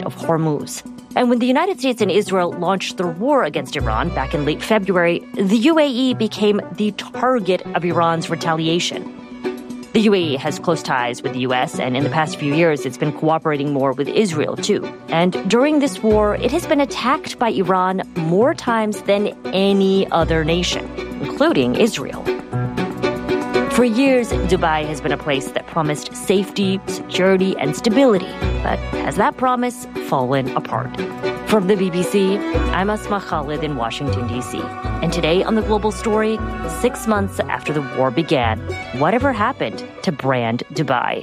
of Hormuz. And when the United States and Israel launched their war against Iran back in late February, the UAE became the target of Iran's retaliation. The UAE has close ties with the U.S., and in the past few years, it's been cooperating more with Israel, too. And during this war, it has been attacked by Iran more times than any other nation, including Israel. For years, Dubai has been a place that promised safety, security, and stability. But has that promise fallen apart? From the BBC, I'm Asma Khalid in Washington, D.C. And today on The Global Story, 6 months after the war began, whatever happened to brand Dubai?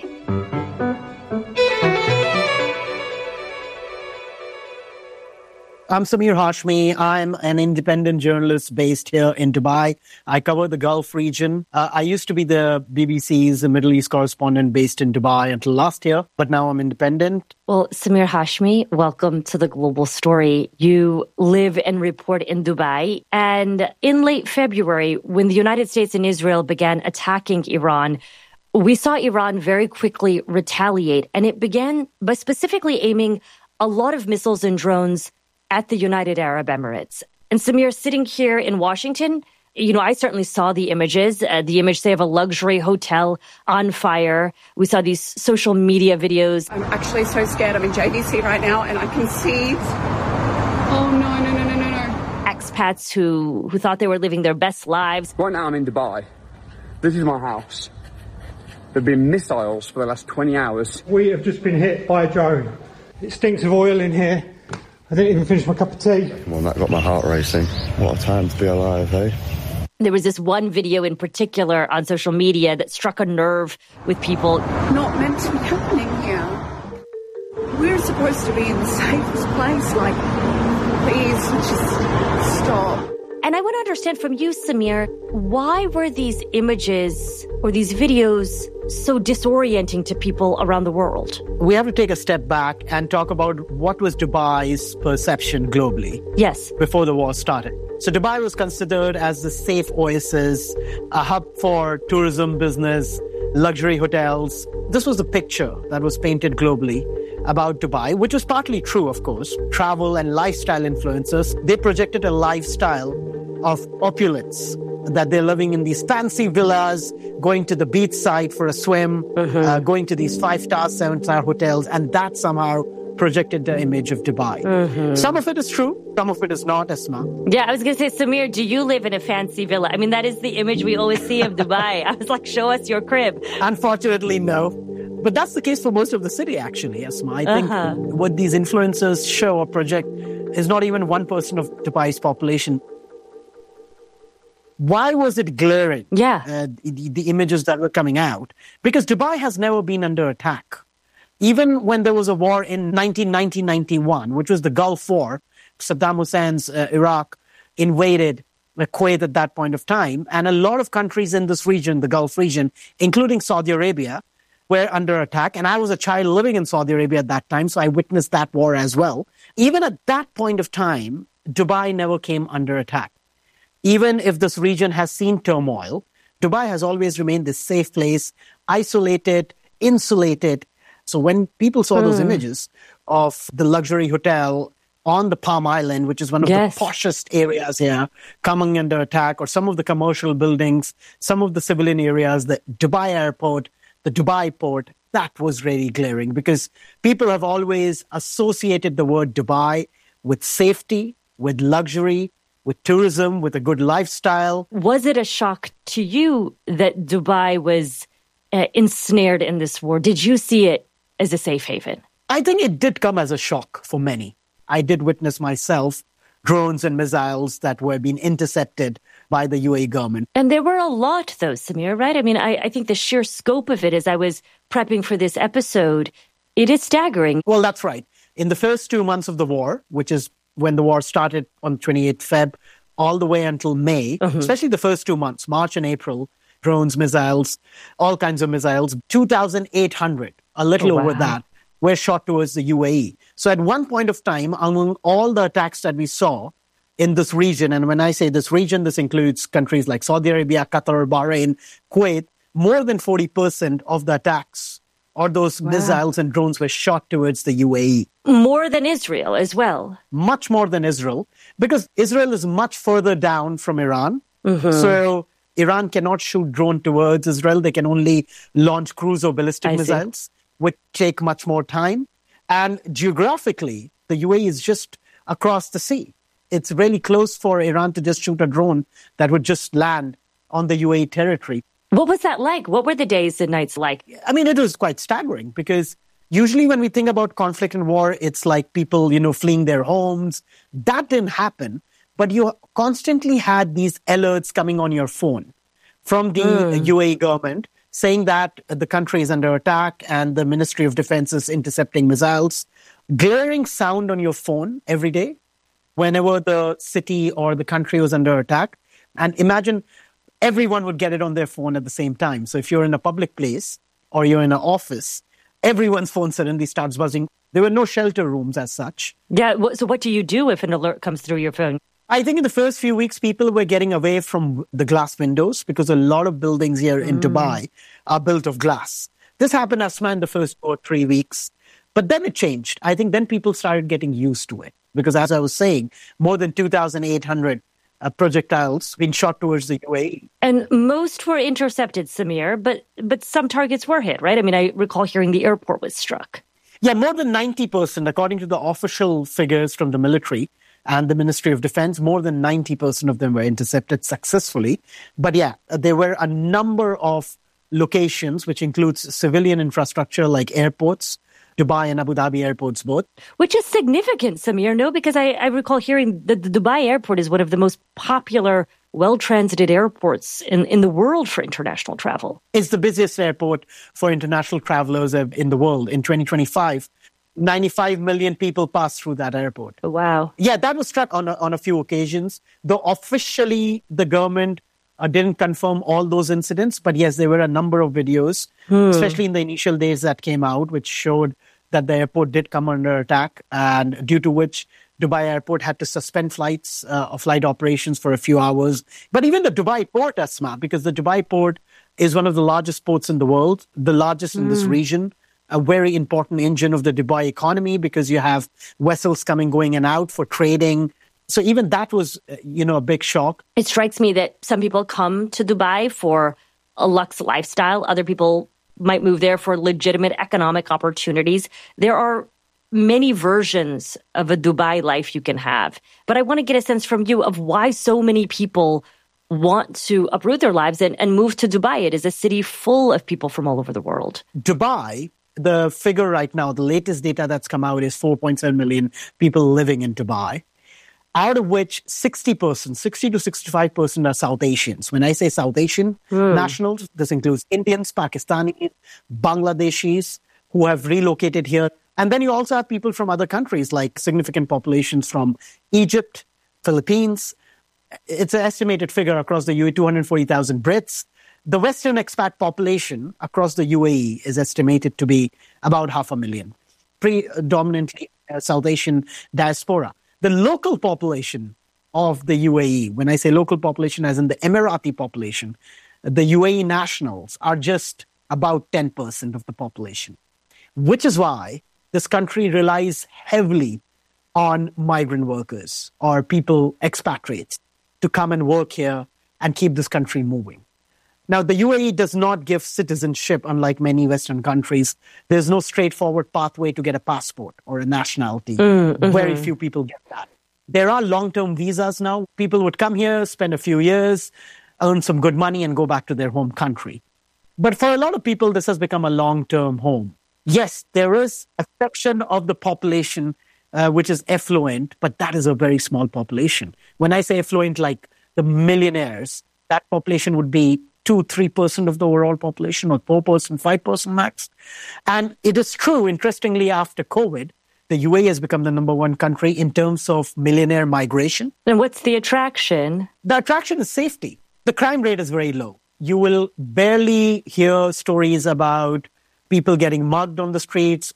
I'm Samir Hashmi. I'm an independent journalist based here in Dubai. I cover the Gulf region. I used to be the BBC's Middle East correspondent based in Dubai until last year, but now I'm independent. Well, Samir Hashmi, welcome to The Global Story. You live and report in Dubai. And in late February, when the United States and Israel began attacking Iran, we saw Iran very quickly retaliate. And it began by specifically aiming a lot of missiles and drones at the United Arab Emirates. And Samir, sitting here in Washington, I certainly saw the images, the image, say, of a luxury hotel on fire. We saw these social media videos. I'm actually so scared. I'm in JDC right now, and I can see... Oh, no. Expats who thought they were living their best lives. Right now I'm in Dubai. This is my house. There have been missiles for the last 20 hours. We have just been hit by a drone. It stinks of oil in here. I didn't even finish my cup of tea. Well, that got my heart racing. What a time to be alive, eh? There was this one video in particular on social media that struck a nerve with people. Not meant to be happening here. We're supposed to be in the safest place. Please, just stop. And I want to understand from you, Samir, why were these images or these videos so disorienting to people around the world? We have to take a step back and talk about what was Dubai's perception globally. Yes. Before the war started. So Dubai was considered as the safe oasis, a hub for tourism business, luxury hotels. This was the picture that was painted globally about Dubai, which was partly true, of course. Travel and lifestyle influencers, they projected a lifestyle of opulence, that they're living in these fancy villas, going to the beach side for a swim, going to these 5-star, 7-star hotels, and that somehow projected the image of Dubai. Some of it is true, some of it is not, Asma. Yeah, I was going to say, Samir, do you live in a fancy villa? I mean, that is the image we always see of Dubai. I was like, show us your crib. Unfortunately, no. But that's the case for most of the city, actually, Asma. I think what these influencers show or project is not even 1% of Dubai's population. Why was it glaring? Yeah. The images that were coming out. Because Dubai has never been under attack. Even when there was a war in 1990-91, which was the Gulf War, Saddam Hussein's Iraq invaded Kuwait at that point of time. And a lot of countries in this region, the Gulf region, including Saudi Arabia, were under attack. And I was a child living in Saudi Arabia at that time, so I witnessed that war as well. Even at that point of time, Dubai never came under attack. Even if this region has seen turmoil, Dubai has always remained this safe place, isolated, insulated. So when people saw those images of the luxury hotel on the Palm Island, which is one of the poshest areas here, coming under attack, or some of the commercial buildings, some of the civilian areas, the Dubai airport, the Dubai port, that was really glaring because people have always associated the word Dubai with safety, with luxury, with tourism, with a good lifestyle. Was it a shock to you that Dubai was ensnared in this war? Did you see it as a safe haven? I think it did come as a shock for many. I did witness myself drones and missiles that were being intercepted by the UAE government. And there were a lot, though, Samir, right? I mean, I think the sheer scope of it, as I was prepping for this episode, it is staggering. Well, that's right. In the first 2 months of the war, which is when the war started on 28th Feb, all the way until May, especially the first 2 months, March and April, drones, missiles, all kinds of missiles, 2,800, a little over that, were shot towards the UAE. So at one point of time, among all the attacks that we saw in this region, and when I say this region, this includes countries like Saudi Arabia, Qatar, Bahrain, Kuwait, more than 40% of the attacks or those missiles and drones were shot towards the UAE. More than Israel as well. Much more than Israel, because Israel is much further down from Iran. So Iran cannot shoot drone towards Israel. They can only launch cruise or ballistic missiles, which take much more time. And geographically, the UAE is just across the sea. It's really close for Iran to just shoot a drone that would just land on the UAE territory. What was that like? What were the days and nights like? I mean, it was quite staggering because usually when we think about conflict and war, it's like people, fleeing their homes. That didn't happen. But you constantly had these alerts coming on your phone from the UAE government saying that the country is under attack and the Ministry of Defense is intercepting missiles. Glaring sound on your phone every day whenever the city or the country was under attack. And imagine everyone would get it on their phone at the same time. So if you're in a public place or you're in an office, everyone's phone suddenly starts buzzing. There were no shelter rooms as such. Yeah. So what do you do if an alert comes through your phone? I think in the first few weeks, people were getting away from the glass windows because a lot of buildings here in Dubai are built of glass. This happened, Asma, in the first 2 or 3 weeks. But then it changed. I think then people started getting used to it. Because as I was saying, more than 2,800 projectiles being shot towards the UAE. And most were intercepted, Samir, but some targets were hit, right? I mean, I recall hearing the airport was struck. Yeah, more than 90%, according to the official figures from the military and the Ministry of Defense, more than 90% of them were intercepted successfully. But yeah, there were a number of locations, which includes civilian infrastructure like airports, Dubai and Abu Dhabi airports both. Which is significant, Samir, no? Because I recall hearing that the Dubai airport is one of the most popular, well-transited airports in the world for international travel. It's the busiest airport for international travelers in the world. In 2025, 95 million people passed through that airport. Oh, wow. Yeah, that was struck on a few occasions. Though officially, the government didn't confirm all those incidents. But yes, there were a number of videos, especially in the initial days that came out, which showed that the airport did come under attack, and due to which Dubai airport had to suspend flight operations for a few hours. But even the Dubai port, Asma, because the Dubai port is one of the largest ports in the world, the largest in this region, a very important engine of the Dubai economy because you have vessels going and out for trading. So even that was, a big shock. It strikes me that some people come to Dubai for a luxe lifestyle. Other people might move there for legitimate economic opportunities. There are many versions of a Dubai life you can have. But I want to get a sense from you of why so many people want to uproot their lives and move to Dubai. It is a city full of people from all over the world. Dubai, the figure right now, the latest data that's come out is 4.7 million people living in Dubai, out of which 60 to 65% are South Asians. When I say South Asian nationals, this includes Indians, Pakistanis, Bangladeshis who have relocated here. And then you also have people from other countries, like significant populations from Egypt, Philippines. It's an estimated figure across the UAE, 240,000 Brits. The Western expat population across the UAE is estimated to be about 500,000, predominantly South Asian diaspora. The local population of the UAE, when I say local population as in the Emirati population, the UAE nationals are just about 10% of the population, which is why this country relies heavily on migrant workers or people, expatriates, to come and work here and keep this country moving. Now, the UAE does not give citizenship, unlike many Western countries. There's no straightforward pathway to get a passport or a nationality. Very few people get that. There are long-term visas now. People would come here, spend a few years, earn some good money, and go back to their home country. But for a lot of people, this has become a long-term home. Yes, there is a section of the population which is affluent, but that is a very small population. When I say affluent, like the millionaires, that population would be 2-3% of the overall population, or 4%, 5% max. And it is true, interestingly, after COVID, the UAE has become the number one country in terms of millionaire migration. And what's the attraction? The attraction is safety. The crime rate is very low. You will barely hear stories about people getting mugged on the streets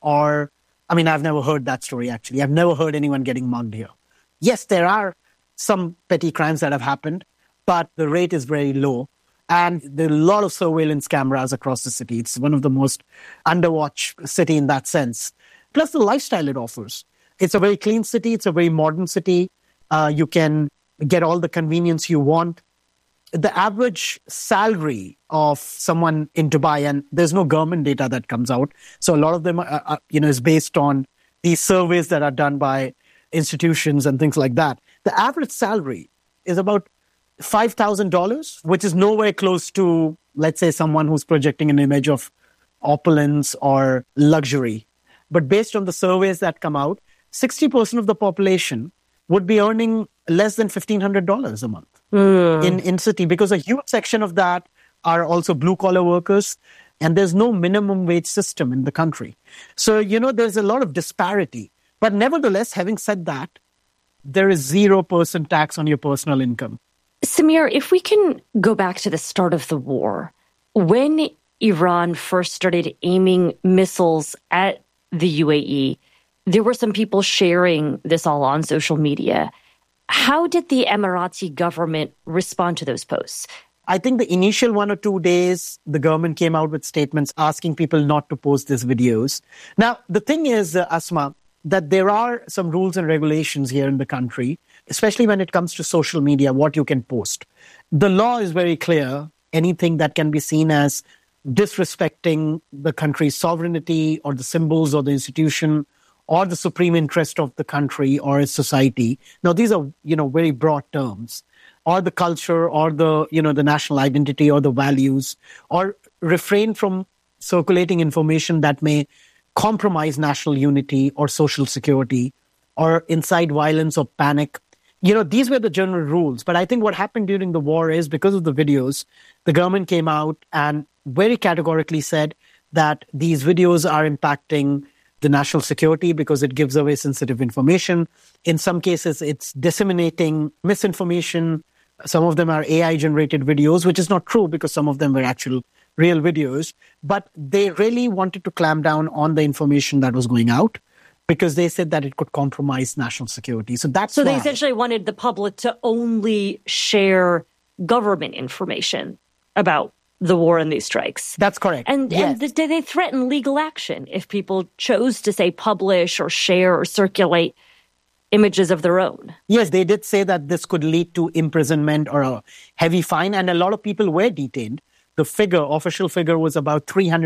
I've never heard that story, actually. I've never heard anyone getting mugged here. Yes, there are some petty crimes that have happened, but the rate is very low. And there are a lot of surveillance cameras across the city. It's one of the most underwatched city in that sense. Plus the lifestyle it offers. It's a very clean city. It's a very modern city. You can get all the convenience you want. The average salary of someone in Dubai, and there's no government data that comes out. So a lot of them is based on these surveys that are done by institutions and things like that. The average salary is about $5,000, which is nowhere close to, let's say, someone who's projecting an image of opulence or luxury. But based on the surveys that come out, 60% of the population would be earning less than $1,500 a month in city, because a huge section of that are also blue-collar workers, and there's no minimum wage system in the country. So, there's a lot of disparity. But nevertheless, having said that, there is 0% tax on your personal income. Samir, if we can go back to the start of the war, when Iran first started aiming missiles at the UAE, there were some people sharing this all on social media. How did the Emirati government respond to those posts? I think the initial 1 or 2 days, the government came out with statements asking people not to post these videos. Now, the thing is, Asma, that there are some rules and regulations here in the country, especially when it comes to social media, what you can post. The law is very clear. Anything that can be seen as disrespecting the country's sovereignty or the symbols or the institution or the supreme interest of the country or its society. Now, these are, very broad terms. Or the culture or the national identity or the values, or refrain from circulating information that may compromise national unity or social security or incite violence or panic. These were the general rules. But I think what happened during the war is, because of the videos, the government came out and very categorically said that these videos are impacting the national security because it gives away sensitive information. In some cases, it's disseminating misinformation. Some of them are AI-generated videos, which is not true because some of them were actual real videos. But they really wanted to clamp down on the information that was going out because they said that it could compromise national security. So they essentially wanted the public to only share government information about the war and these strikes. That's correct. And did they threaten legal action if people chose to, say, publish or share or circulate images of their own? Yes, they did say that this could lead to imprisonment or a heavy fine, and a lot of people were detained. The official figure was about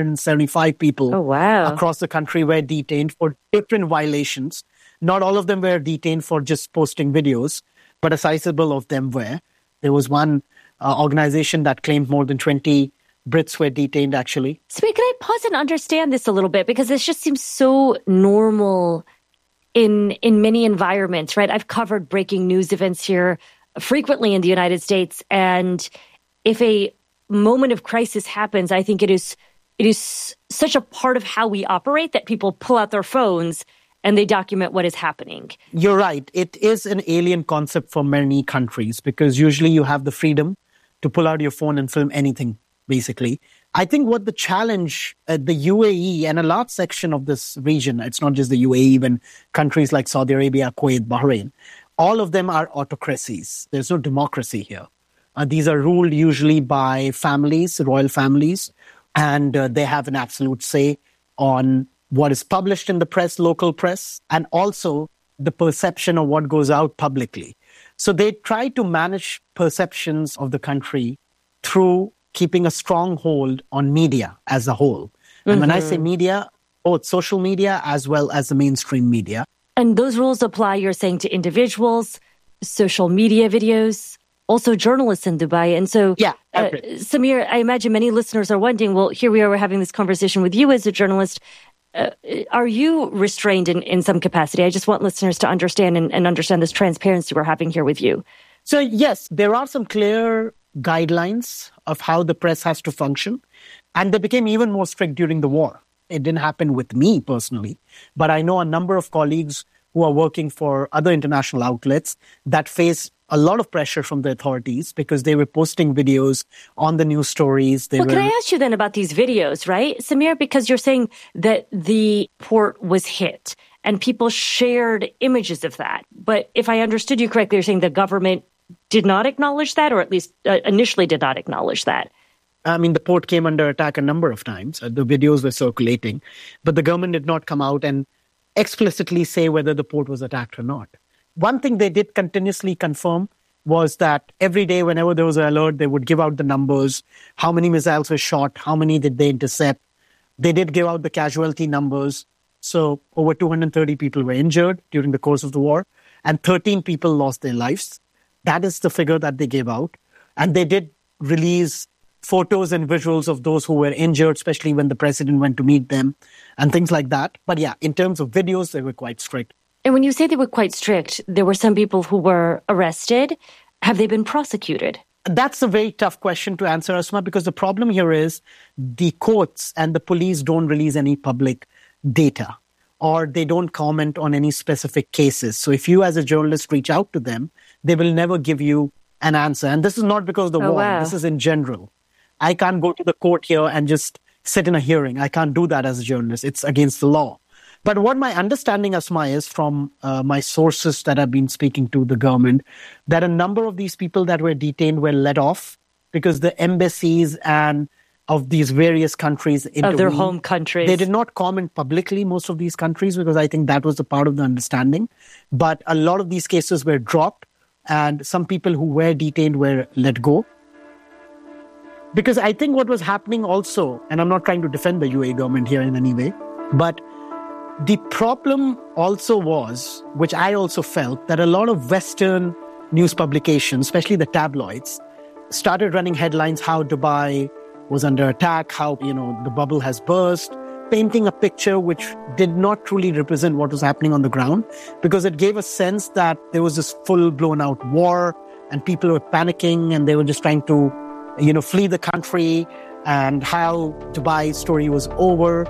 375 people across the country were detained for different violations. Not all of them were detained for just posting videos, but a sizable of them were. There was one organization that claimed more than 20 Brits were detained, actually. So can I pause and understand this a little bit? Because this just seems so normal in many environments, right? I've covered breaking news events here frequently in the United States. And if a moment of crisis happens, I think it is such a part of how we operate that people pull out their phones and they document what is happening. You're right. It is an alien concept for many countries because usually you have the freedom to pull out your phone and film anything, basically. I think what the challenge at the UAE and a large section of this region, it's not just the UAE, even countries like Saudi Arabia, Kuwait, Bahrain, all of them are autocracies. There's no democracy here. These are ruled usually by families, royal families, and they have an absolute say on what is published in the press, local press, and also the perception of what goes out publicly. So they try to manage perceptions of the country through keeping a strong hold on media as a whole. And when I say media, both social media as well as the mainstream media. And those rules apply, you're saying, to individuals, social media videos, also journalists in Dubai. And so, Samir, I imagine many listeners are wondering, well, here we are, we're having this conversation with you as a journalist. Are you restrained in some capacity? I just want listeners to understand and understand this transparency we're having here with you. So, yes, there are some clear guidelines of how the press has to function. And they became even more strict during the war. It didn't happen with me personally, but I know a number of colleagues who are working for other international outlets that face a lot of pressure from the authorities because they were posting videos on the news stories. Can I ask you then about these videos, right, Samir? Because you're saying that the port was hit and people shared images of that. But if I understood you correctly, you're saying the government did not acknowledge that, or at least initially did not acknowledge that. I mean, the port came under attack a number of times. The videos were circulating, but the government did not come out and explicitly say whether the port was attacked or not. One thing they did continuously confirm was that every day, whenever there was an alert, they would give out the numbers, how many missiles were shot, how many did they intercept. They did give out the casualty numbers. So over 230 people were injured during the course of the war, and 13 people lost their lives. That is the figure that they gave out. And they did release photos and visuals of those who were injured, especially when the president went to meet them and things like that. But yeah, in terms of videos, they were quite strict. And when you say they were quite strict, there were some people who were arrested. Have they been prosecuted? That's a very tough question to answer, Asma, because the problem here is the courts and the police don't release any public data, or they don't comment on any specific cases. So if you as a journalist reach out to them, they will never give you an answer. And this is not because of the war. Wow. This is in general. I can't go to the court here and just sit in a hearing. I can't do that as a journalist. It's against the law. But what my understanding, Asma, is from my sources that have been speaking to the government, that a number of these people that were detained were let off because the embassies and of these various countries intervened. Of their home countries. They did not comment publicly, most of these countries, because I think that was a part of the understanding. But a lot of these cases were dropped, and some people who were detained were let go. Because I think what was happening also, and I'm not trying to defend the UAE government here in any way, but the problem also was, which I also felt, that a lot of Western news publications, especially the tabloids, started running headlines how Dubai was under attack, how, the bubble has burst, painting a picture which did not truly represent what was happening on the ground, because it gave a sense that there was this full blown out war and people were panicking and they were just trying to flee the country, and how Dubai's story was over.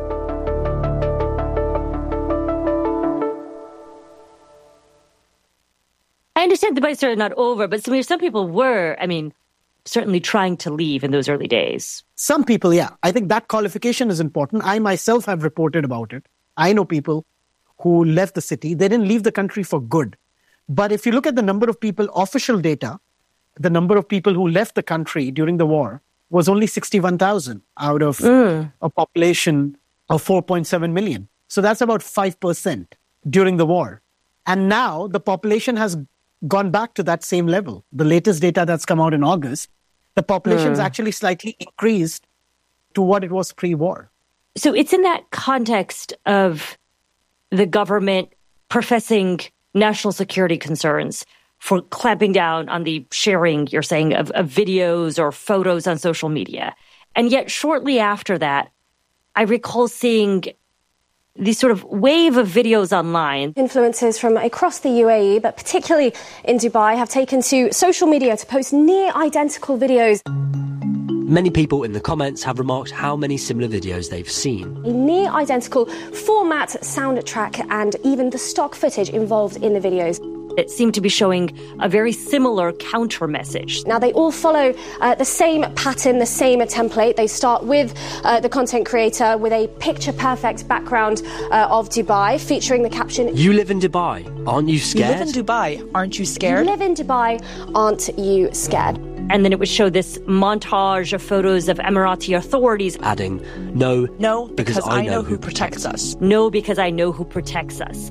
I understand Dubai's story is not over, but some people were, certainly trying to leave in those early days. Some people, yeah. I think that qualification is important. I myself have reported about it. I know people who left the city. They didn't leave the country for good. But if you look at the number of people, official data, the number of people who left the country during the war was only 61,000 out of a population of 4.7 million. So that's about 5% during the war. And now the population has gone back to that same level. The latest data that's come out in August, the population's actually slightly increased to what it was pre-war. So it's in that context of the government professing national security concerns for clamping down on the sharing, you're saying, of videos or photos on social media. And yet shortly after that, I recall seeing this sort of wave of videos online. Influencers from across the UAE, but particularly in Dubai, have taken to social media to post near-identical videos. Many people in the comments have remarked how many similar videos they've seen. A near-identical format, soundtrack, and even the stock footage involved in the videos. It seemed to be showing a very similar counter message. Now, they all follow the same pattern, the same template. They start with the content creator with a picture-perfect background of Dubai, featuring the caption, "You live in Dubai, aren't you scared? You live in Dubai, aren't you scared? You live in Dubai, aren't you scared?" And then it would show this montage of photos of Emirati authorities. Adding, no, because I know who protects us. No, because I know who protects us.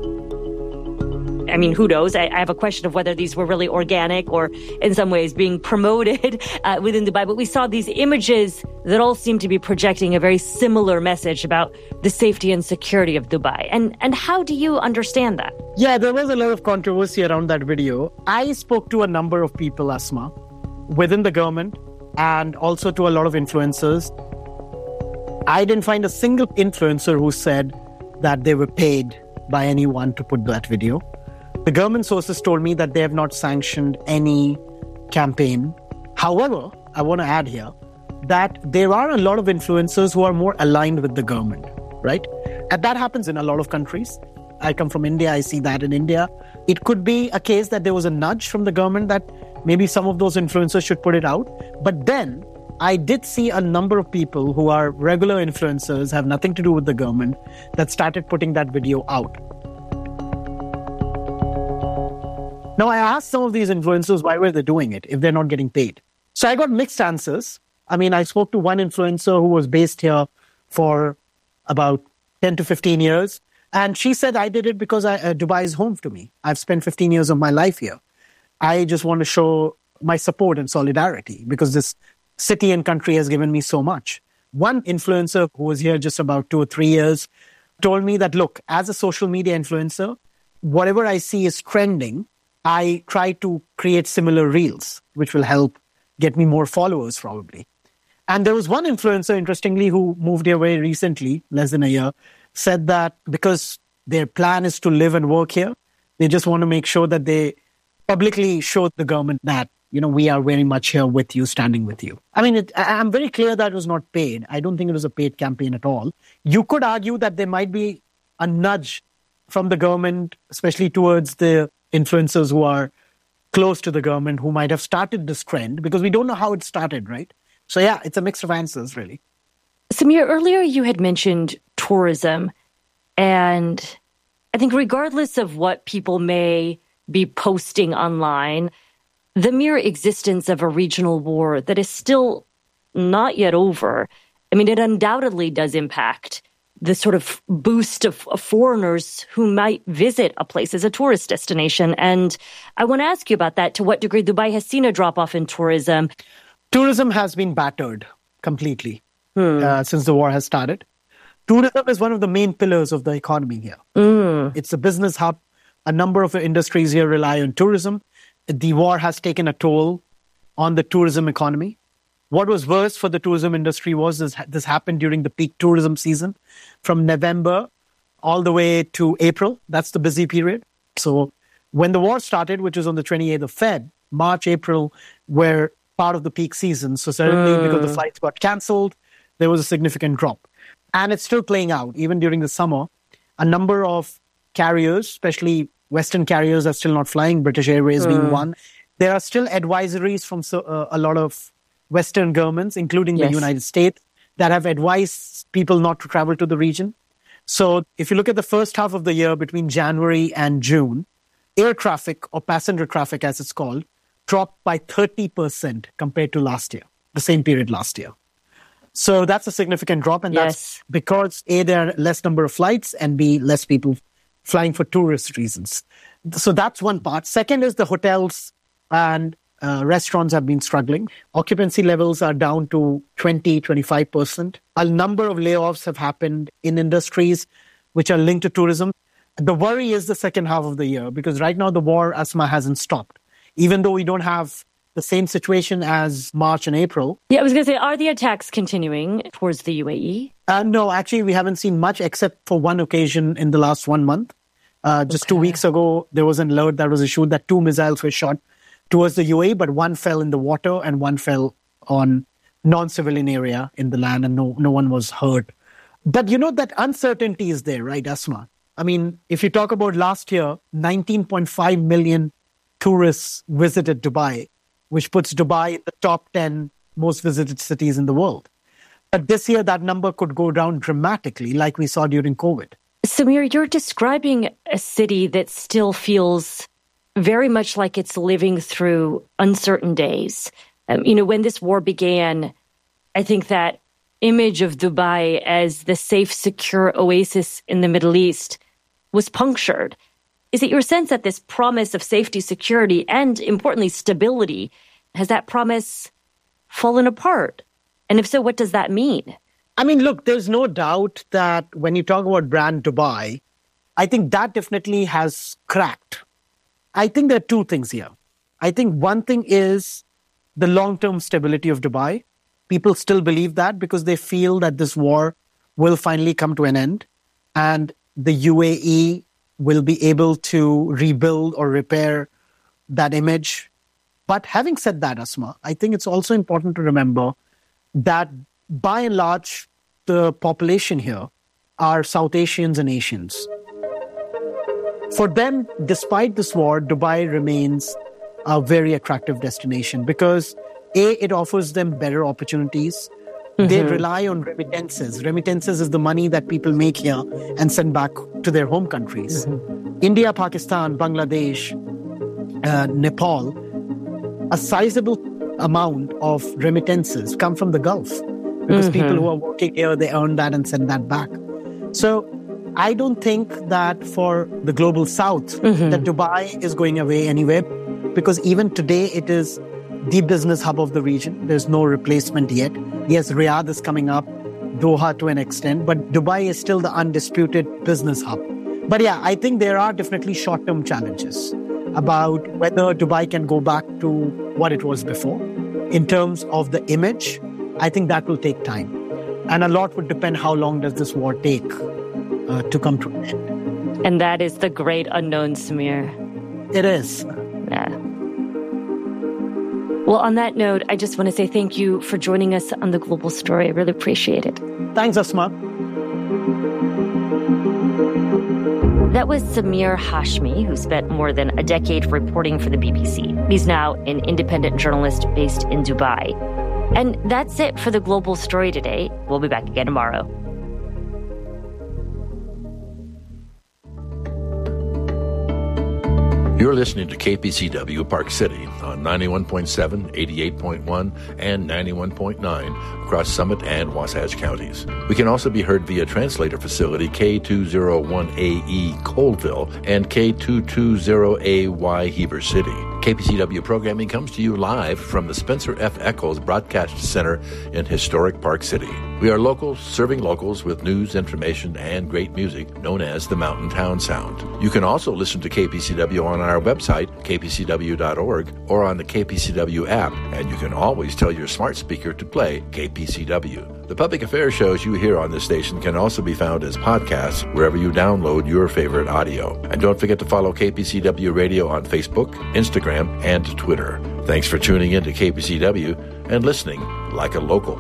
Who knows? I have a question of whether these were really organic or in some ways being promoted within Dubai. But we saw these images that all seem to be projecting a very similar message about the safety and security of Dubai. And how do you understand that? Yeah, there was a lot of controversy around that video. I spoke to a number of people, Asma, within the government and also to a lot of influencers. I didn't find a single influencer who said that they were paid by anyone to put that video. The government sources told me that they have not sanctioned any campaign. However, I want to add here that there are a lot of influencers who are more aligned with the government, right? And that happens in a lot of countries. I come from India, I see that in India. It could be a case that there was a nudge from the government that maybe some of those influencers should put it out. But then I did see a number of people who are regular influencers, have nothing to do with the government, that started putting that video out. Now, I asked some of these influencers why were they doing it if they're not getting paid. So I got mixed answers. I mean, I spoke to one influencer who was based here for about 10 to 15 years. And she said, I did it because Dubai is home to me. I've spent 15 years of my life here. I just want to show my support and solidarity because this city and country has given me so much. One influencer who was here just about 2 or 3 years told me that, look, as a social media influencer, whatever I see is trending, I try to create similar reels, which will help get me more followers probably. And there was one influencer, interestingly, who moved here very recently, less than a year, said that because their plan is to live and work here, they just want to make sure that they publicly show the government that, we are very much here with you, standing with you. I mean, I'm very clear that it was not paid. I don't think it was a paid campaign at all. You could argue that there might be a nudge from the government, especially towards the influencers who are close to the government, who might have started this trend, because we don't know how it started, right? So yeah, it's a mix of answers, really. Samir, earlier you had mentioned tourism, and I think regardless of what people may be posting online, the mere existence of a regional war that is still not yet over, I mean, it undoubtedly does impact the sort of boost of foreigners who might visit a place as a tourist destination. And I want to ask you about that. To what degree Dubai has seen a drop-off in tourism? Tourism has been battered completely since the war has started. Tourism is one of the main pillars of the economy here. It's a business hub. A number of industries here rely on tourism. The war has taken a toll on the tourism economy. What was worse for the tourism industry was this happened during the peak tourism season from November all the way to April. That's the busy period. So when the war started, which was on the 28th of Feb, March, April were part of the peak season. So suddenly, because the flights got cancelled, there was a significant drop. And it's still playing out. Even during the summer, a number of carriers, especially Western carriers, are still not flying, British Airways being one. There are still advisories from a lot of Western governments, including the United States, that have advised people not to travel to the region. So if you look at the first half of the year between January and June, air traffic, or passenger traffic as it's called, dropped by 30% compared to last year, the same period last year. So that's a significant drop, and that's because A, there are less number of flights, and B, less people flying for tourist reasons. So that's one part. Second is the hotels and restaurants have been struggling. Occupancy levels are down to 20-25%. A number of layoffs have happened in industries which are linked to tourism. The worry is the second half of the year, because right now the war, Asma, hasn't stopped. Even though we don't have the same situation as March and April. Yeah, I was going to say, are the attacks continuing towards the UAE? No, actually, we haven't seen much except for one occasion in the last 1 month. Just 2 weeks ago, there was an alert that was issued that 2 missiles were shot towards the UAE, but one fell in the water and one fell on non-civilian area in the land, and no one was hurt. But that uncertainty is there, right, Asma? I mean, if you talk about last year, 19.5 million tourists visited Dubai, which puts Dubai in the top 10 most visited cities in the world. But this year, that number could go down dramatically, like we saw during COVID. Samir, you're describing a city that still feels very much like it's living through uncertain days. When this war began, I think that image of Dubai as the safe, secure oasis in the Middle East was punctured. Is it your sense that this promise of safety, security, and importantly, stability, has that promise fallen apart? And if so, what does that mean? I mean, look, there's no doubt that when you talk about brand Dubai, I think that definitely has cracked. I think there are two things here. I think one thing is the long-term stability of Dubai. People still believe that because they feel that this war will finally come to an end and the UAE will be able to rebuild or repair that image. But having said that, Asma, I think it's also important to remember that by and large, the population here are South Asians and Asians. For them, despite this war, Dubai remains a very attractive destination because A, it offers them better opportunities. They rely on remittances. Remittances is the money that people make here and send back to their home countries. India, Pakistan, Bangladesh, Nepal, a sizable amount of remittances come from the Gulf because people who are working here, they earn that and send that back. So I don't think that for the global south that Dubai is going away anywhere, because even today it is the business hub of the region. There's no replacement yet. Yes, Riyadh is coming up, Doha to an extent, but Dubai is still the undisputed business hub. But yeah, I think there are definitely short-term challenges about whether Dubai can go back to what it was before. In terms of the image, I think that will take time. And a lot would depend how long does this war take to come to an end. And that is the great unknown, Samir. It is. Yeah. Well, on that note, I just want to say thank you for joining us on The Global Story. I really appreciate it. Thanks, Asma. That was Samir Hashmi, who spent more than a decade reporting for the BBC. He's now an independent journalist based in Dubai. And that's it for The Global Story today. We'll be back again tomorrow. You're listening to KPCW Park City on 91.7, 88.1, and 91.9 across Summit and Wasatch counties. We can also be heard via translator facility K201AE Colville and K220AY Heber City. KPCW programming comes to you live from the Spencer F. Eccles Broadcast Center in historic Park City. We are local, serving locals with news, information, and great music known as the Mountain Town Sound. You can also listen to KPCW on our website, kpcw.org, or on the KPCW app, and you can always tell your smart speaker to play KPCW. The public affairs shows you hear on this station can also be found as podcasts wherever you download your favorite audio. And don't forget to follow KPCW Radio on Facebook, Instagram, and Twitter. Thanks for tuning in to KPCW and listening like a local.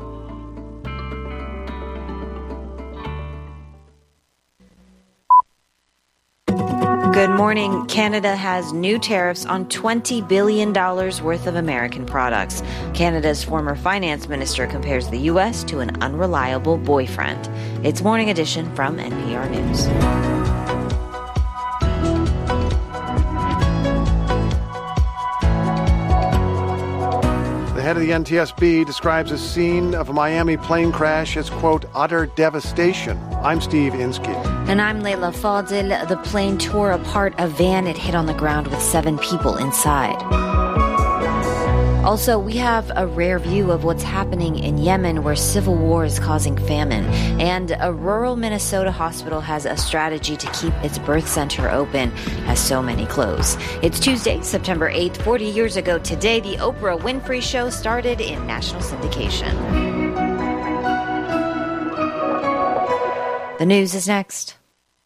Good morning. Canada has new tariffs on $20 billion worth of American products. Canada's former finance minister compares the U.S. to an unreliable boyfriend. It's Morning Edition from NPR News. The head of the NTSB describes a scene of a Miami plane crash as, quote, utter devastation. I'm Steve Inskeep. And I'm Layla Fadil. The plane tore apart a van it hit on the ground with 7 people inside. Also, we have a rare view of what's happening in Yemen, where civil war is causing famine. And a rural Minnesota hospital has a strategy to keep its birth center open as so many close. It's Tuesday, September 8th. 40 years ago today, the Oprah Winfrey Show started in national syndication. The news is next.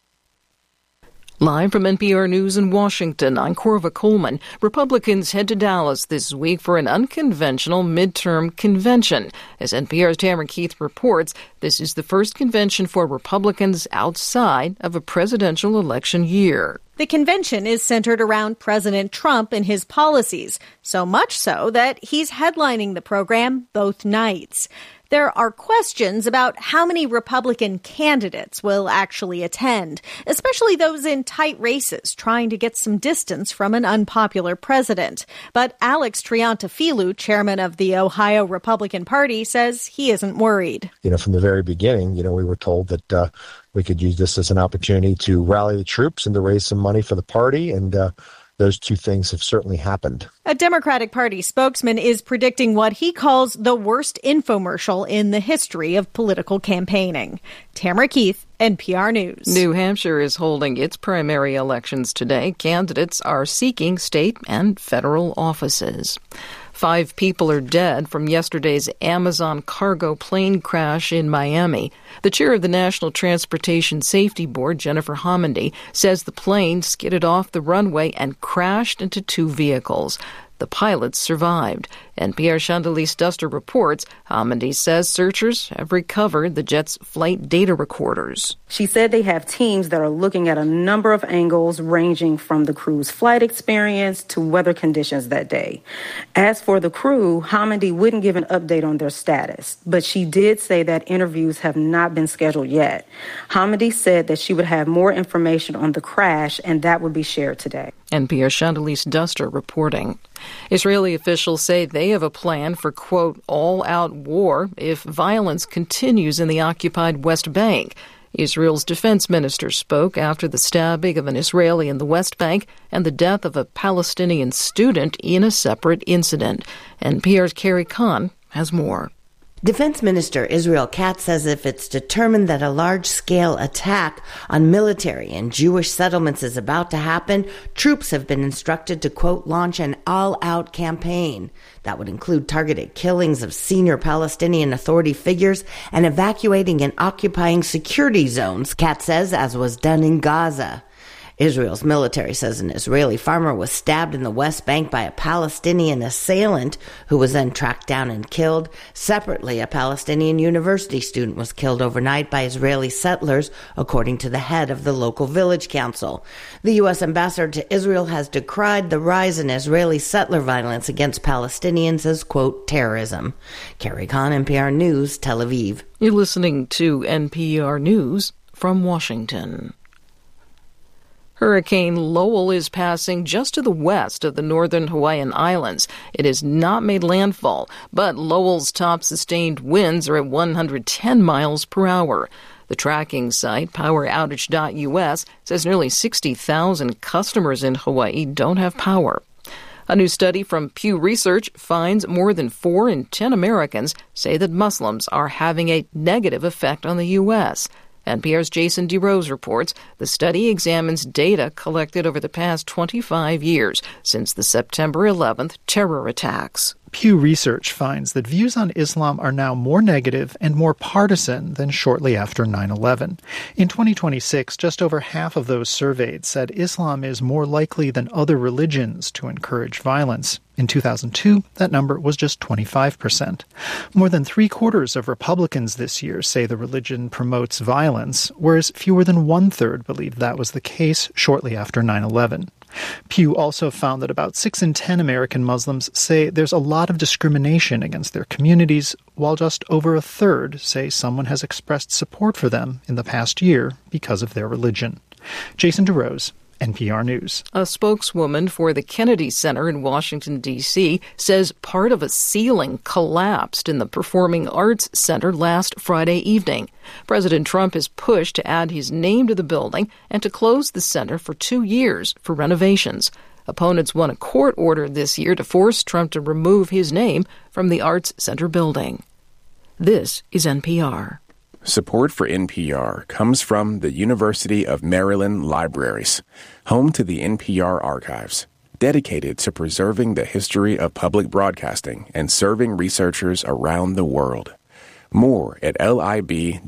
Live from NPR News in Washington, I'm Corva Coleman. Republicans head to Dallas this week for an unconventional midterm convention. As NPR's Tamara Keith reports, this is the first convention for Republicans outside of a presidential election year. The convention is centered around President Trump and his policies, so much so that he's headlining the program both nights. There are questions about how many Republican candidates will actually attend, especially those in tight races trying to get some distance from an unpopular president. But Alex Triantafilou, chairman of the Ohio Republican Party, says he isn't worried. From the very beginning, we were told that we could use this as an opportunity to rally the troops and to raise some money for the party, and those two things have certainly happened. A Democratic Party spokesman is predicting what he calls the worst infomercial in the history of political campaigning. Tamara Keith, NPR News. New Hampshire is holding its primary elections today. Candidates are seeking state and federal offices. 5 people are dead from yesterday's Amazon cargo plane crash in Miami. The chair of the National Transportation Safety Board, Jennifer Homendy, says the plane skidded off the runway and crashed into 2 vehicles. The pilots survived. NPR's Chandelice Duster reports Homendy says searchers have recovered the jet's flight data recorders. She said they have teams that are looking at a number of angles ranging from the crew's flight experience to weather conditions that day. As for the crew, Homendy wouldn't give an update on their status, but she did say that interviews have not been scheduled yet. Homendy said that she would have more information on the crash and that would be shared today. NPR's Chandalise Duster reporting. Israeli officials say they have a plan for, quote, all-out war if violence continues in the occupied West Bank. Israel's defense minister spoke after the stabbing of an Israeli in the West Bank and the death of a Palestinian student in a separate incident. NPR's Carrie Kahn has more. Defense Minister Israel Katz says if it's determined that a large-scale attack on military and Jewish settlements is about to happen, troops have been instructed to, quote, launch an all-out campaign. That would include targeted killings of senior Palestinian Authority figures and evacuating and occupying security zones, Katz says, as was done in Gaza. Israel's military says an Israeli farmer was stabbed in the West Bank by a Palestinian assailant who was then tracked down and killed. Separately, a Palestinian university student was killed overnight by Israeli settlers, according to the head of the local village council. The U.S. ambassador to Israel has decried the rise in Israeli settler violence against Palestinians as, quote, terrorism. Carrie Kahn, NPR News, Tel Aviv. You're listening to NPR News from Washington. Hurricane Lowell is passing just to the west of the northern Hawaiian Islands. It has not made landfall, but Lowell's top sustained winds are at 110 miles per hour. The tracking site, poweroutage.us, says nearly 60,000 customers in Hawaii don't have power. A new study from Pew Research finds more than 4 in 10 Americans say that Muslims are having a negative effect on the U.S. NPR's Jason DeRose reports the study examines data collected over the past 25 years since the September 11th terror attacks. Pew Research finds that views on Islam are now more negative and more partisan than shortly after 9/11. In 2026, just over half of those surveyed said Islam is more likely than other religions to encourage violence. In 2002, that number was just 25%. More than 3/4 of Republicans this year say the religion promotes violence, whereas fewer than 1/3 believed that was the case shortly after 9/11. Pew also found that about 6 in 10 American Muslims say there's a lot of discrimination against their communities, while just over 1/3 say someone has expressed support for them in the past year because of their religion. Jason DeRose, NPR News. A spokeswoman for the Kennedy Center in Washington, D.C., says part of a ceiling collapsed in the Performing Arts Center last Friday evening. President Trump has pushed to add his name to the building and to close the center for 2 years for renovations. Opponents won a court order this year to force Trump to remove his name from the Arts Center building. This is NPR. Support for NPR comes from the University of Maryland Libraries, home to the NPR archives, dedicated to preserving the history of public broadcasting and serving researchers around the world. More at lib.umd.edu.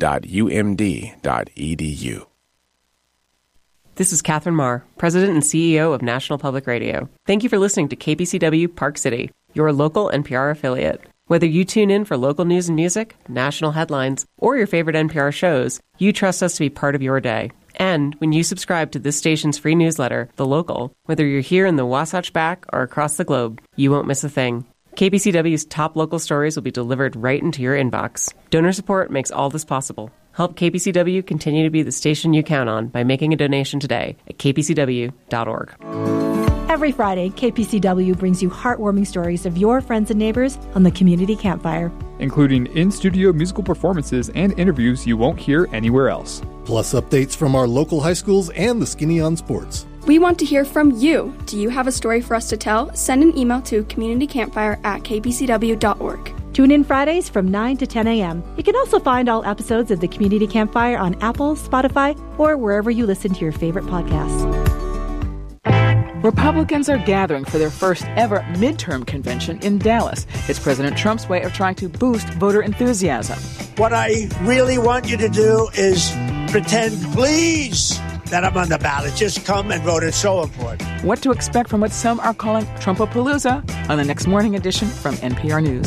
This is Catherine Marr, President and CEO of National Public Radio. Thank you for listening to KPCW Park City, your local NPR affiliate. Whether you tune in for local news and music, national headlines, or your favorite NPR shows, you trust us to be part of your day. And when you subscribe to this station's free newsletter, The Local, whether you're here in the Wasatch Back or across the globe, you won't miss a thing. KPCW's top local stories will be delivered right into your inbox. Donor support makes all this possible. Help KPCW continue to be the station you count on by making a donation today at kpcw.org. Every Friday, KPCW brings you heartwarming stories of your friends and neighbors on the Community Campfire, including in-studio musical performances and interviews you won't hear anywhere else. Plus updates from our local high schools and the Skinny on Sports. We want to hear from you. Do you have a story for us to tell? Send an email to communitycampfire@kpcw.org. Tune in Fridays from 9 to 10 a.m. You can also find all episodes of the Community Campfire on Apple, Spotify, or wherever you listen to your favorite podcasts. Republicans are gathering for their first ever midterm convention in Dallas. It's President Trump's way of trying to boost voter enthusiasm. What I really want you to do is pretend, please, that I'm on the ballot. Just come and vote. It's so important. What to expect from what some are calling Trumpapalooza on the next morning edition from NPR News.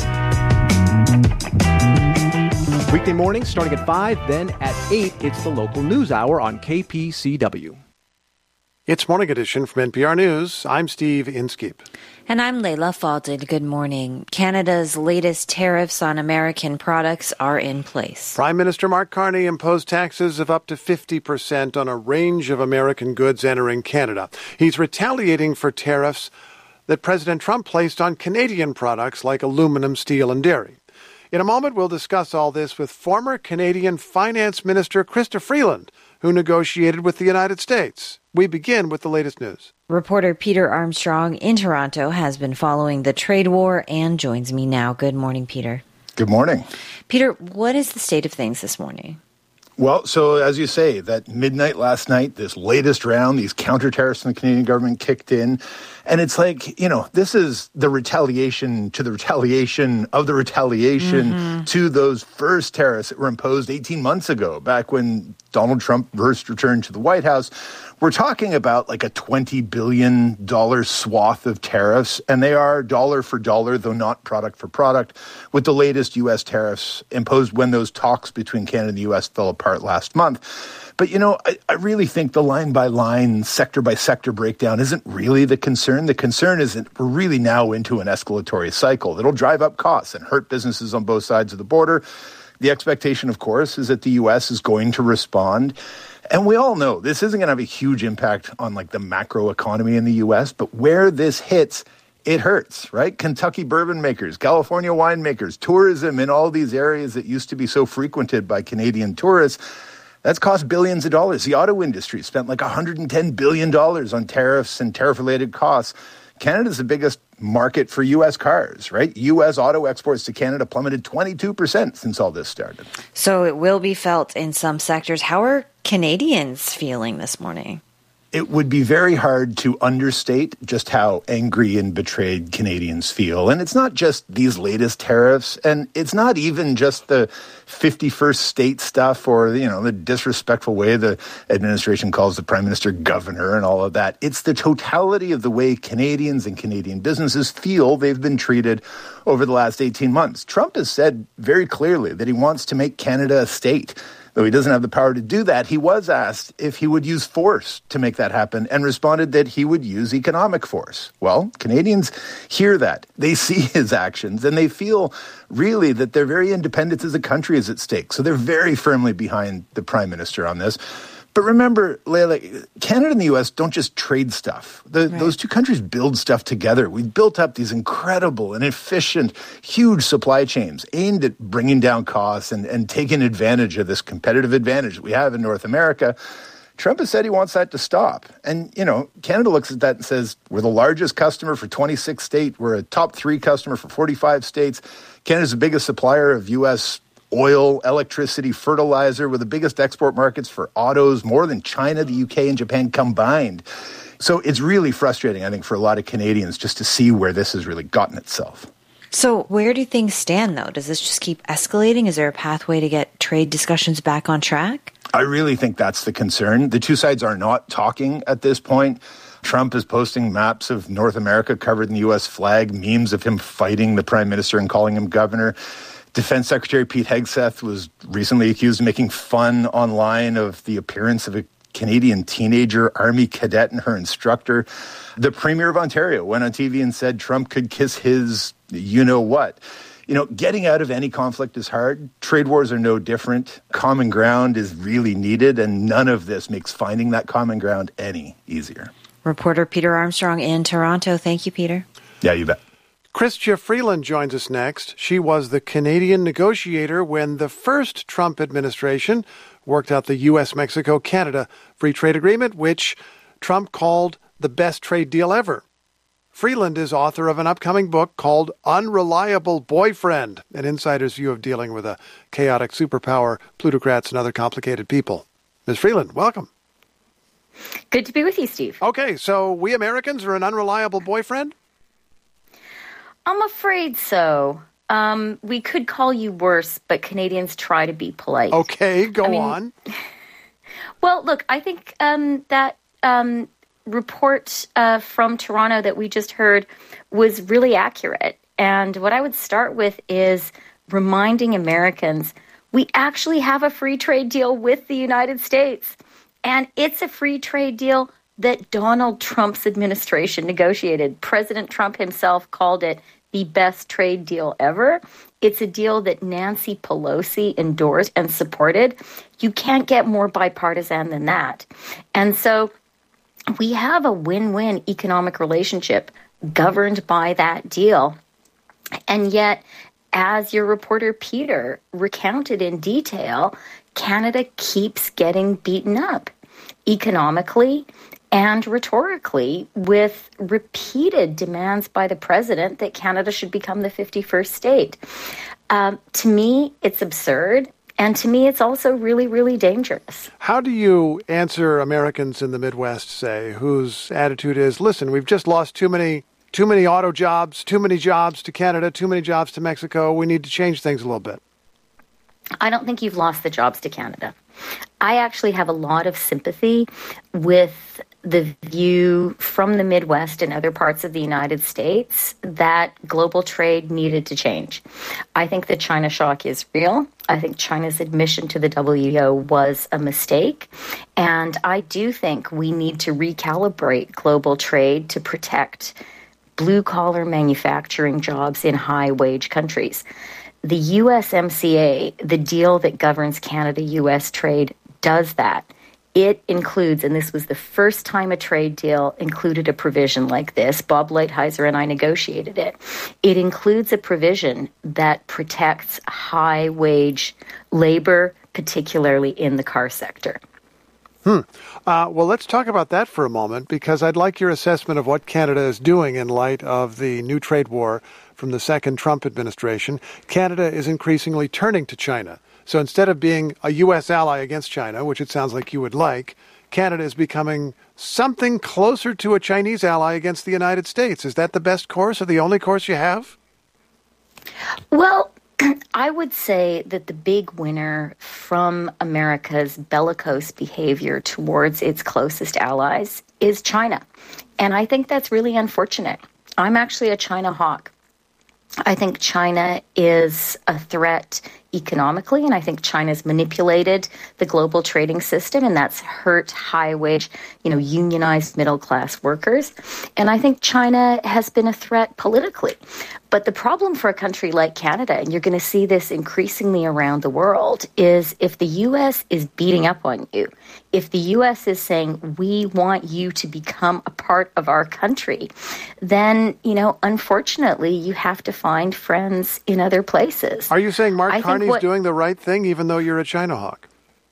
Weekday mornings starting at 5, then at 8, it's the local news hour on KPCW. It's Morning Edition from NPR News. I'm Steve Inskeep. And I'm Layla Falded. Good morning. Canada's latest tariffs on American products are in place. Prime Minister Mark Carney imposed taxes of up to 50% on a range of American goods entering Canada. He's retaliating for tariffs that President Trump placed on Canadian products like aluminum, steel, and dairy. In a moment, we'll discuss all this with former Canadian Finance Minister Chrystia Freeland, who negotiated with the United States. We begin with the latest news. Reporter Peter Armstrong in Toronto has been following the trade war and joins me now. Good morning, Peter. Good morning. Peter, what is the state of things this morning? Well, so as you say, that midnight last night, this latest round, these counter tariffs from the Canadian government kicked in. And it's like, this is the retaliation to the retaliation of the retaliation to those first tariffs that were imposed 18 months ago, back when Donald Trump first returned to the White House. We're talking about like a $20 billion swath of tariffs, and they are dollar for dollar, though not product for product, with the latest U.S. tariffs imposed when those talks between Canada and the U.S. fell apart last month. But, I really think the line-by-line, sector-by-sector breakdown isn't really the concern. The concern is that we're really now into an escalatory cycle that'll drive up costs and hurt businesses on both sides of the border. The expectation, of course, is that the U.S. is going to respond. And we all know this isn't going to have a huge impact on the macro economy in the U.S., but where this hits, it hurts, right? Kentucky bourbon makers, California winemakers, tourism in all these areas that used to be so frequented by Canadian tourists, that's cost billions of dollars. The auto industry spent $110 billion on tariffs and tariff-related costs. Canada's the biggest market for U.S. cars, right? U.S. auto exports to Canada plummeted 22% since all this started. So it will be felt in some sectors. How are Canadians feeling this morning? It would be very hard to understate just how angry and betrayed Canadians feel. And it's not just these latest tariffs, and it's not even just the 51st state stuff or, the disrespectful way the administration calls the Prime Minister governor and all of that. It's the totality of the way Canadians and Canadian businesses feel they've been treated over the last 18 months. Trump has said very clearly that he wants to make Canada a state. Though he doesn't have the power to do that, he was asked if he would use force to make that happen and responded that he would use economic force. Well, Canadians hear that. They see his actions and they feel really that their very independence as a country is at stake. So they're very firmly behind the Prime Minister on this. But remember, Layla, Canada and the U.S. don't just trade stuff. Those two countries build stuff together. We've built up these incredible and efficient, huge supply chains aimed at bringing down costs and taking advantage of this competitive advantage that we have in North America. Trump has said he wants that to stop. And, Canada looks at that and says, we're the largest customer for 26 states. We're a top 3 customer for 45 states. Canada's the biggest supplier of U.S. oil, electricity, fertilizer. We're the biggest export markets for autos, more than China, the UK, and Japan combined. So it's really frustrating, I think, for a lot of Canadians just to see where this has really gotten itself. So where do things stand, though? Does this just keep escalating? Is there a pathway to get trade discussions back on track? I really think that's the concern. The two sides are not talking at this point. Trump is posting maps of North America covered in the U.S. flag, memes of him fighting the Prime Minister and calling him governor. Defense Secretary Pete Hegseth was recently accused of making fun online of the appearance of a Canadian teenager Army cadet and her instructor. The Premier of Ontario went on TV and said Trump could kiss his you-know-what. Getting out of any conflict is hard. Trade wars are no different. Common ground is really needed, and none of this makes finding that common ground any easier. Reporter Peter Armstrong in Toronto. Thank you, Peter. Yeah, you bet. Chrystia Freeland joins us next. She was the Canadian negotiator when the first Trump administration worked out the U.S.-Mexico-Canada free trade agreement, which Trump called the best trade deal ever. Freeland is author of an upcoming book called Unreliable Boyfriend, an insider's view of dealing with a chaotic superpower, plutocrats, and other complicated people. Ms. Freeland, welcome. Good to be with you, Steve. Okay, so we Americans are an unreliable boyfriend? I'm afraid so. We could call you worse, but Canadians try to be polite. Okay, go on. Well, look, I think that report from Toronto that we just heard was really accurate. And what I would start with is reminding Americans we actually have a free trade deal with the United States. And it's a free trade deal that Donald Trump's administration negotiated. President Trump himself called it the best trade deal ever. It's a deal that Nancy Pelosi endorsed and supported. You can't get more bipartisan than that. And so we have a win-win economic relationship governed by that deal. And yet, as your reporter Peter recounted in detail, Canada keeps getting beaten up economically and rhetorically with repeated demands by the president that Canada should become the 51st state. To me, it's absurd. And to me, it's also really, really dangerous. How do you answer Americans in the Midwest, say, whose attitude is, listen, we've just lost too many auto jobs, too many jobs to Canada, too many jobs to Mexico. We need to change things a little bit. I don't think you've lost the jobs to Canada. I actually have a lot of sympathy with the view from the Midwest and other parts of the United States that global trade needed to change. I think the China shock is real. I think China's admission to the WTO was a mistake. And I do think we need to recalibrate global trade to protect blue-collar manufacturing jobs in high-wage countries. The USMCA, the deal that governs Canada-U.S. trade, does that. It includes, and this was the first time a trade deal included a provision like this. Bob Lighthizer and I negotiated it. It includes a provision that protects high-wage labor, particularly in the car sector. Well, let's talk about that for a moment, because I'd like your assessment of what Canada is doing in light of the new trade war from the second Trump administration. Canada is increasingly turning to China. So instead of being a U.S. ally against China, which it sounds like you would like, Canada is becoming something closer to a Chinese ally against the United States. Is that the best course or the only course you have? Well, I would say that the big winner from America's bellicose behavior towards its closest allies is China. And I think that's really unfortunate. I'm actually a China hawk. I think China is a threat economically, and I think China's manipulated the global trading system, and that's hurt high-wage, unionized middle-class workers. And I think China has been a threat politically. But the problem for a country like Canada, and you're going to see this increasingly around the world, is if the U.S. is beating up on you, if the U.S. is saying, we want you to become a part of our country, then, unfortunately, you have to find friends in other places. Are you saying Mark Carney's doing the right thing, even though you're a China hawk?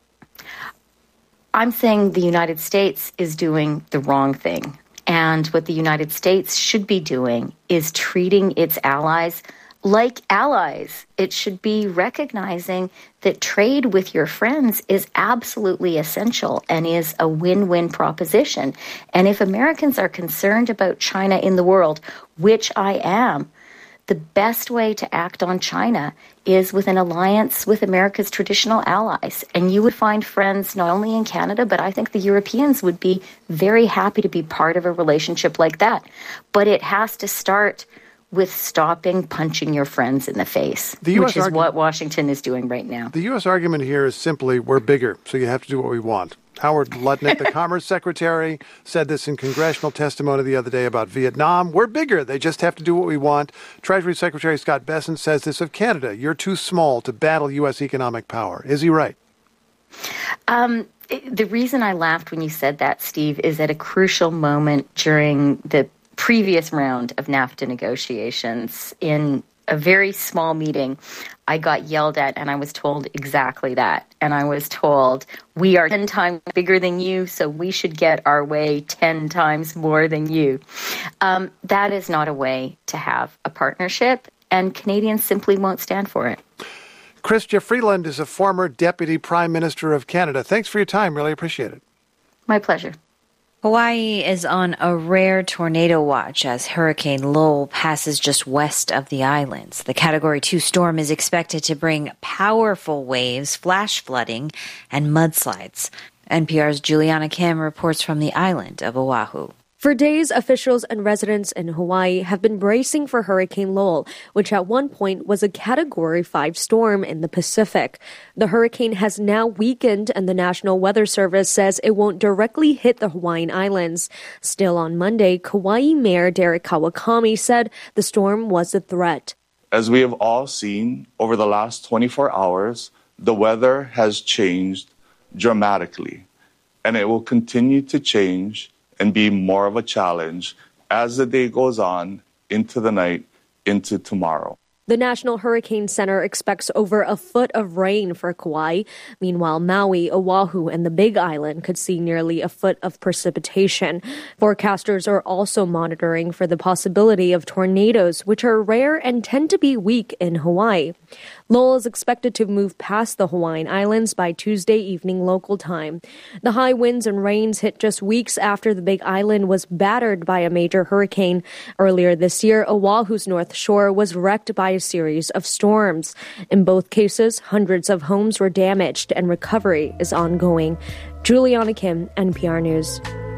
I'm saying the United States is doing the wrong thing. And what the United States should be doing is treating its allies like allies. It should be recognizing that trade with your friends is absolutely essential and is a win-win proposition. And if Americans are concerned about China in the world, which I am, the best way to act on China is with an alliance with America's traditional allies. And you would find friends not only in Canada, but I think the Europeans would be very happy to be part of a relationship like that. But it has to start with stopping punching your friends in the face, which is what Washington is doing right now. The U.S. argument here is simply, we're bigger, so you have to do what we want. Howard Lutnick, the Commerce Secretary, said this in congressional testimony the other day about Vietnam. We're bigger. They just have to do what we want. Treasury Secretary Scott Bessent says this of Canada. You're too small to battle U.S. economic power. Is he right? The reason I laughed when you said that, Steve, is at a crucial moment during the previous round of NAFTA negotiations in a very small meeting, I got yelled at and I was told exactly that. And I was told, we are 10 times bigger than you, so we should get our way 10 times more than you. That is not a way to have a partnership, and Canadians simply won't stand for it. Chrystia Freeland is a former Deputy Prime Minister of Canada. Thanks for your time. Really appreciate it. My pleasure. Hawaii is on a rare tornado watch as Hurricane Lowell passes just west of the islands. The Category 2 storm is expected to bring powerful waves, flash flooding, and mudslides. NPR's Juliana Kim reports from the island of Oahu. For days, officials and residents in Hawaii have been bracing for Hurricane Lowell, which at one point was a Category 5 storm in the Pacific. The hurricane has now weakened, and the National Weather Service says it won't directly hit the Hawaiian Islands. Still on Monday, Kauai Mayor Derek Kawakami said the storm was a threat. As we have all seen over the last 24 hours, the weather has changed dramatically, and it will continue to change and be more of a challenge as the day goes on into the night, into tomorrow. The National Hurricane Center expects over a foot of rain for Kauai. Meanwhile, Maui, Oahu, and the Big Island could see nearly a foot of precipitation. Forecasters are also monitoring for the possibility of tornadoes, which are rare and tend to be weak in Hawaii. Lowell is expected to move past the Hawaiian Islands by Tuesday evening local time. The high winds and rains hit just weeks after the Big Island was battered by a major hurricane. Earlier this year, Oahu's North Shore was wrecked by a series of storms. In both cases, hundreds of homes were damaged and recovery is ongoing. Juliana Kim, NPR News.